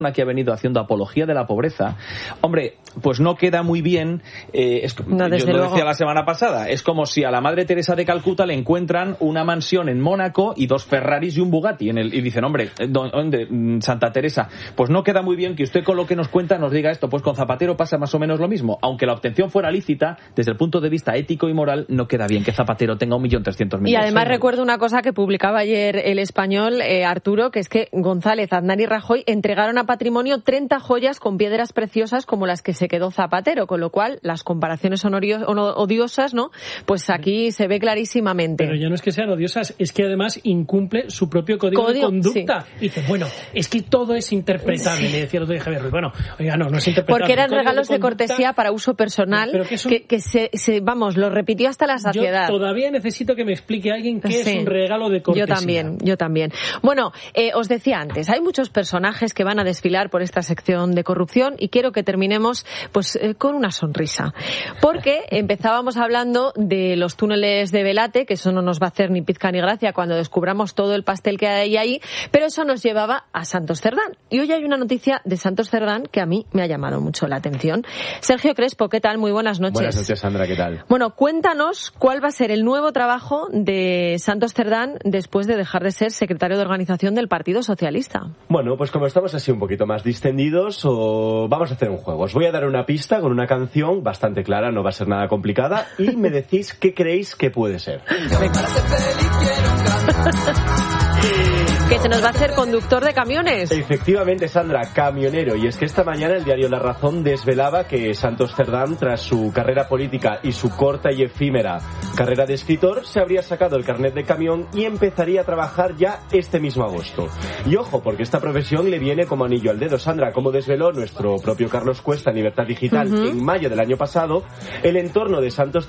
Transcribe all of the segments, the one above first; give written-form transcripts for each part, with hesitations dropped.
que ha venido haciendo apología de la pobreza, hombre, pues no queda muy bien. Yo lo decía la semana pasada, es como si a la Madre Teresa de Calcuta le encuentran una mansión en Mónaco y 2 Ferraris y un Bugatti y dicen, hombre, ¿dónde, Santa Teresa? Pues no queda muy bien que usted con lo que nos cuenta nos diga esto. Pues con Zapatero pasa más o menos lo mismo, aunque la obtención fuera lícita, desde el punto de vista ético y moral no queda bien que Zapatero tenga 1.300.000. Y además recuerdo una cosa que publicaba ayer El Español, Arturo, que es que González, Aznar y Rajoy entregaron a patrimonio 30 joyas con piedras preciosas como las que se quedó Zapatero, con lo cual las comparaciones son odiosas, ¿no? Pues aquí se ve clarísimamente. Pero ya no es que sean odiosas, es que además incumple su propio código de conducta. Sí. Y dice, bueno, es que todo es interpretable. Sí. Le decía el otro día Javier Ruiz, bueno, oiga, no es interpretable. Porque eran regalos de cortesía para uso personal, que vamos, lo repitió hasta la saciedad. Yo todavía necesito que me explique alguien qué es un regalo de cortesía. Yo también. Bueno, os decía antes, hay muchos personajes que van a desfilar por esta sección de corrupción y quiero que terminemos pues con una sonrisa. Porque empezábamos hablando de los túneles de Velate, que eso no nos va a hacer ni pizca ni gracia cuando descubramos todo el pastel que hay ahí, pero eso nos llevaba a Santos Cerdán. Y hoy hay una noticia de Santos Cerdán que a mí me ha llamado mucho la atención. Sergio Crespo, ¿qué tal? Muy buenas noches. Buenas noches, Sandra, ¿qué tal? Bueno, cuéntanos cuál va a ser el nuevo trabajo de Santos Cerdán después de dejar de ser secretario de organización del Partido Socialista. Bueno, pues como estamos así un poquito más distendidos, vamos a hacer un juego. Os voy a dar una pista con una canción bastante clara, no va a ser nada complicada, y me decís qué creéis que puede ser. Que se nos va a hacer conductor de camiones. Efectivamente, Sandra, camionero. Y es que esta mañana el diario La Razón desvelaba que Santos Cerdán, tras su carrera política y su corta y efímera carrera de escritor, se habría sacado el carnet de camión y empezaría a trabajar ya este mismo agosto. Y ojo, porque esta profesión le viene como anillo al dedo, Sandra. Como desveló nuestro propio Carlos Cuesta en Libertad Digital en mayo del año pasado, el entorno de Santos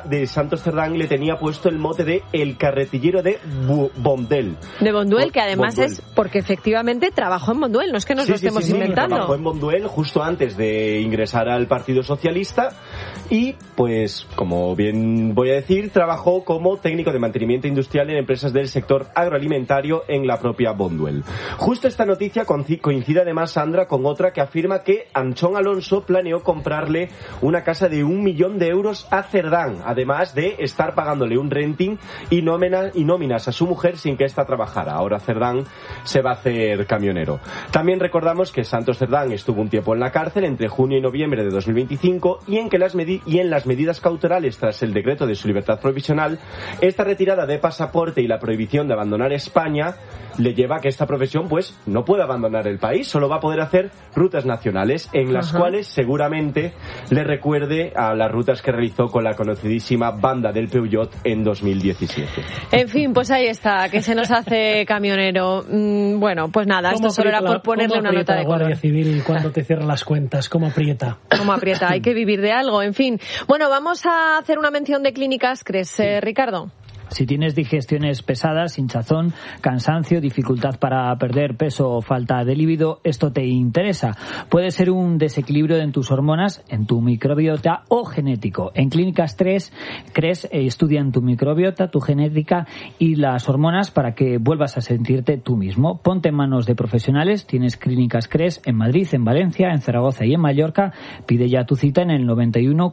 Cerdán le tenía puesto el mote de el carretillero de Bonduel. De Bonduel, que además es porque efectivamente trabajó en Bonduel, no es que nos lo estemos inventando. Trabajó en Bonduel justo antes de ingresar al Partido Socialista y, pues, como bien voy a decir, trabajó como técnico de mantenimiento industrial en empresas del sector agroalimentario en la propia Bonduel. Justo esta noticia coincide además, Sandra, con otra que afirma que Anchón Alonso planeó comprarle una casa de 1 millón de euros a Cerdán, además de estar pagándole un renting y nóminas a su mujer sin que ésta trabajara. Ahora Cerdán se va a hacer camionero. También recordamos que Santos Cerdán estuvo un tiempo en la cárcel entre junio y noviembre de 2025 y en las medidas cautelales tras el decreto de su libertad provisional, esta retirada de pasaporte y la prohibición de abandonar España le lleva a que esta profesión pues no puede abandonar el país, solo va a poder hacer rutas nacionales en las cuales seguramente le recuerde a las rutas que realizó con la conocidísima banda del Peugeot en 2017. En fin, pues ahí está, que se nos hace camionero. Bueno, pues nada, esto solo era por ponerle una nota de color. Guardia Civil cuando te cierran las cuentas? ¿Cómo aprieta? ¿Cómo aprieta? Hay que vivir de algo, en fin. Bueno, vamos a hacer una mención de Clínicas Cres, Ricardo. Si tienes digestiones pesadas, hinchazón, cansancio, dificultad para perder peso o falta de líbido, esto te interesa. Puede ser un desequilibrio en tus hormonas, en tu microbiota o genético. En Clínicas Cres estudian tu microbiota, tu genética y las hormonas para que vuelvas a sentirte tú mismo. Ponte en manos de profesionales. Tienes Clínicas Cres en Madrid, en Valencia, en Zaragoza y en Mallorca. Pide ya tu cita en el 91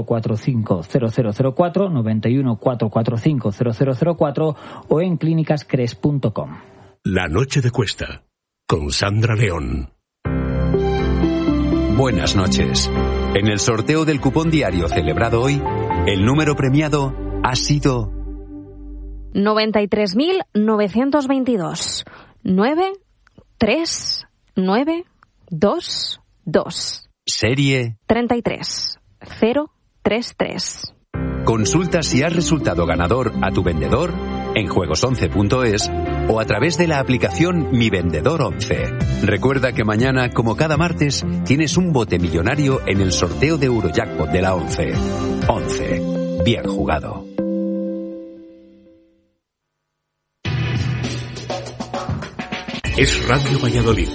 445 0004, 91 445 0004 o en clínicascres.com. La noche de Cuesta, con Sandra León. Buenas noches. En el sorteo del cupón diario celebrado hoy, el número premiado ha sido 93.922. 93922. Serie 33033. Consulta si has resultado ganador a tu vendedor en juegos11.es o a través de la aplicación Mi Vendedor 11. Recuerda que mañana, como cada martes, tienes un bote millonario en el sorteo de Eurojackpot de la 11. 11. Bien jugado. Es Radio Valladolid,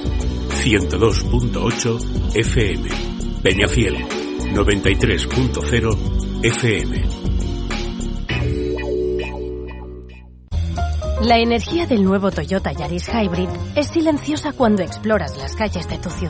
102.8 FM. Peñafiel, 93.0 FM. La energía del nuevo Toyota Yaris Hybrid es silenciosa cuando exploras las calles de tu ciudad.